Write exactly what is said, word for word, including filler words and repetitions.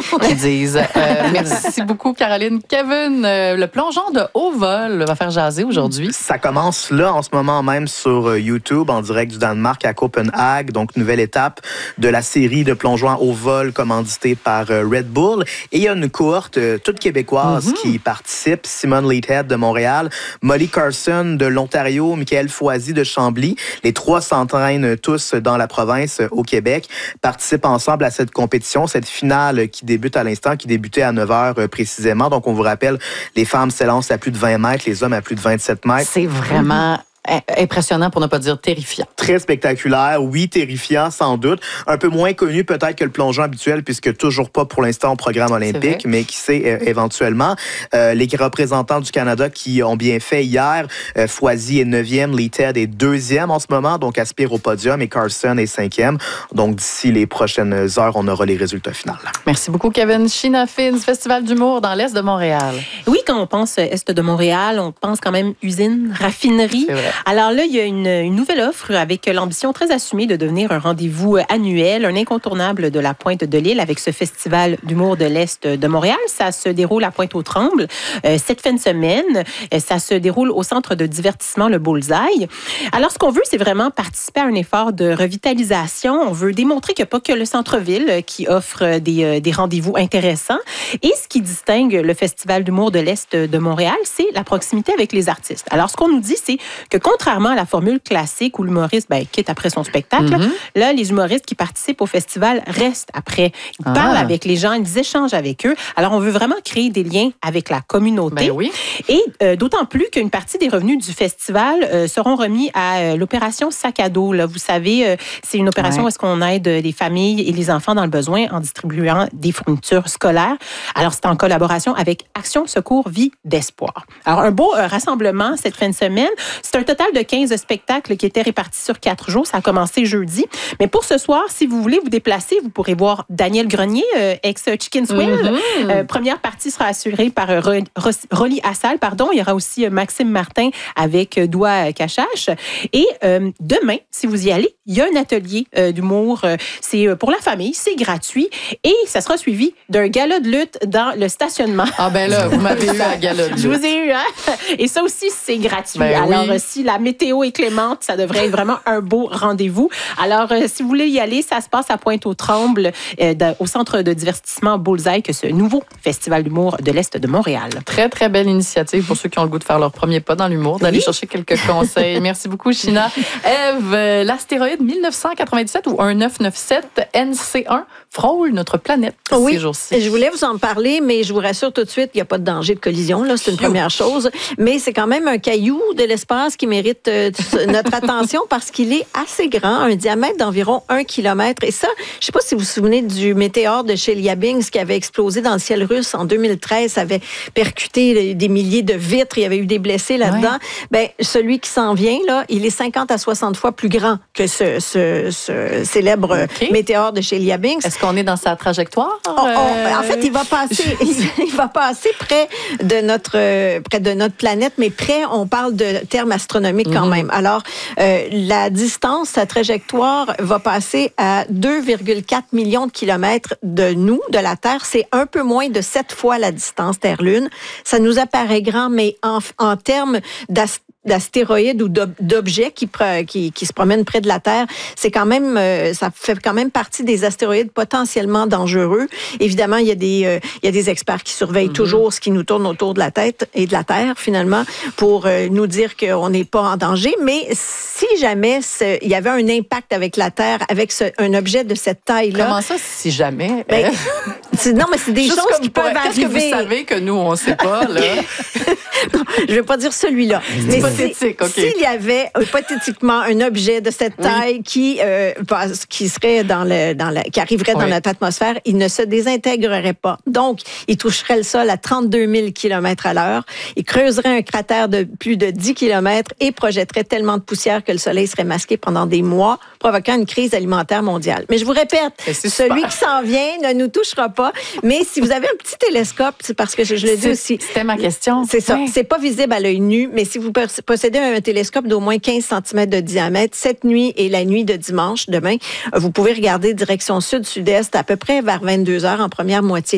qu'ils disent. Euh, merci beaucoup, Caroline. Kevin, euh, le plongeon de haut vol va faire jaser aujourd'hui. Ça commence là, en ce moment même, sur YouTube, en direct du Danemark à Copenhague. Donc, nouvelle étape de la série de plongeons à haut vol commanditée par Red Bull. Et il y a une cohorte euh, toute québécoise mm-hmm. qui participe. Simone Leathead de Montréal, Molly Carson de l'Ontario, Michael Foisy de Chambly. Les trois s'entraînent tous dans la province au Québec, participent ensemble à cette compétition, cette finale qui débute à l'instant, qui débutait à neuf heures précisément. Donc, on vous rappelle, les femmes s'élancent à plus de vingt mètres, les hommes à plus de vingt-sept mètres. C'est vraiment... impressionnant pour ne pas dire terrifiant. Très spectaculaire, oui, terrifiant sans doute. Un peu moins connu peut-être que le plongeon habituel puisque toujours pas pour l'instant au programme olympique, mais qui sait euh, éventuellement. Euh, les représentants du Canada qui ont bien fait hier, euh, Foisy est neuvième, Leathead est deuxième en ce moment, donc aspire au podium et Carson est cinquième. Donc d'ici les prochaines heures, on aura les résultats finaux. Merci beaucoup Kevin. Sheena Fins, Festival d'humour dans l'Est de Montréal. Oui, quand on pense Est de Montréal, on pense quand même usine, raffinerie. Alors là, il y a une, une nouvelle offre avec l'ambition très assumée de devenir un rendez-vous annuel, un incontournable de la Pointe de l'Île avec ce festival d'humour de l'Est de Montréal. Ça se déroule à Pointe-aux-Trembles euh, cette fin de semaine. Euh, ça se déroule au centre de divertissement Le Bullseye. Alors, ce qu'on veut, c'est vraiment participer à un effort de revitalisation. On veut démontrer qu'il n'y a pas que le centre-ville qui offre des, euh, des rendez-vous intéressants. Et ce qui distingue le festival d'humour de l'Est de Montréal, c'est la proximité avec les artistes. Alors, ce qu'on nous dit, c'est que contrairement à la formule classique où l'humoriste ben, quitte après son spectacle, mm-hmm. là, les humoristes qui participent au festival restent après. Ils ah. parlent avec les gens, ils échangent avec eux. Alors, on veut vraiment créer des liens avec la communauté. Ben oui. Et euh, d'autant plus qu'une partie des revenus du festival euh, seront remis à euh, l'opération Sac à dos. Là. Vous savez, euh, c'est une opération ouais. où est-ce qu'on aide les familles et les enfants dans le besoin en distribuant des fournitures scolaires. Alors, c'est en collaboration avec Action Secours Vie d'Espoir. Alors, un beau euh, rassemblement cette fin de semaine. C'est un total de quinze spectacles qui étaient répartis sur quatre jours. Ça a commencé jeudi. Mais pour ce soir, si vous voulez vous déplacer, vous pourrez voir Daniel Grenier, euh, ex-Chicken Swell. Mm-hmm. Euh, première partie sera assurée par euh, Rolly Assal. Pardon. Il y aura aussi euh, Maxime Martin avec euh, Doigt Cachache. Et euh, demain, si vous y allez, il y a un atelier euh, d'humour. Euh, c'est euh, pour la famille. C'est gratuit. Et ça sera suivi d'un gala de lutte dans le stationnement. Ah ben là, vous m'avez eu à gala de lutte. Je vous ai eu, hein? Et ça aussi, c'est gratuit. Ben Alors, oui. si la météo est clémente, ça devrait être vraiment un beau rendez-vous. Alors, euh, si vous voulez y aller, ça se passe à Pointe-aux-Trembles, euh, de, au centre de divertissement Bullseye, que ce nouveau festival d'humour de l'Est de Montréal. Très, très belle initiative pour ceux qui ont le goût de faire leur premier pas dans l'humour, d'aller oui. chercher quelques conseils. Merci beaucoup, Sheena. Ève, euh, l'astéroïde mille neuf cent quatre-vingt-dix-sept ou un neuf neuf sept N C un frôle notre planète oui. ces jours-ci. Je voulais vous en parler, mais je vous rassure tout de suite qu'il n'y a pas de danger de collision. Là, c'est une première chose. Mais c'est quand même un caillou de l'espace qui mérite euh, notre attention parce qu'il est assez grand, un diamètre d'environ un kilomètre. Et ça, je ne sais pas si vous vous souvenez du météore de Chelyabinsk qui avait explosé dans le ciel russe en deux mille treize. Ça avait percuté des milliers de vitres. Il y avait eu des blessés là-dedans. Ouais. Ben, celui qui s'en vient, là, il est cinquante à soixante fois plus grand que ce, ce, ce célèbre okay. météore de Chelyabinsk. Est-ce qu'on est dans sa trajectoire? On, on, en fait, il va passer, il va passer près de notre, près de notre planète, mais près, on parle de termes astronomiques quand mm-hmm. même. Alors, euh, la distance, sa trajectoire va passer à deux virgule quatre millions de kilomètres de nous, de la Terre. C'est un peu moins de sept fois la distance Terre-Lune. Ça nous apparaît grand, mais en, en termes d'astronomie, d'astéroïdes ou d'objets qui, qui, qui se promènent près de la Terre, c'est quand même, euh, ça fait quand même partie des astéroïdes potentiellement dangereux. Évidemment, il y a des, euh, il y a des experts qui surveillent mm-hmm. toujours ce qui nous tourne autour de la tête et de la Terre, finalement, pour euh, nous dire qu'on n'est pas en danger. Mais si jamais ce, il y avait un impact avec la Terre, avec ce, un objet de cette taille-là... Comment ça, si jamais? Ben, non, mais c'est des Juste choses qui peuvent pour, arriver. Qu'est-ce que vous savez que nous, on ne sait pas, là? Non, je ne vais pas dire celui-là. C'est hypothétique, OK. S'il y avait hypothétiquement un objet de cette taille oui. qui, euh, qui serait dans le, dans la, qui arriverait oui. dans notre atmosphère, il ne se désintégrerait pas. Donc, il toucherait le sol à trente-deux mille kilomètres à l'heure. Il creuserait un cratère de plus de dix kilomètres et projetterait tellement de poussière que le soleil serait masqué pendant des mois, provoquant une crise alimentaire mondiale. Mais je vous répète, celui qui s'en vient ne nous touchera pas. Mais si vous avez un petit télescope, c'est parce que je, je le dis aussi. C'était ma question. C'est ça. Oui. C'est pas visible à l'œil nu, mais si vous possédez un télescope d'au moins quinze centimètres de diamètre, cette nuit et la nuit de dimanche, demain, vous pouvez regarder direction sud-sud-est à peu près vers vingt-deux heures en première moitié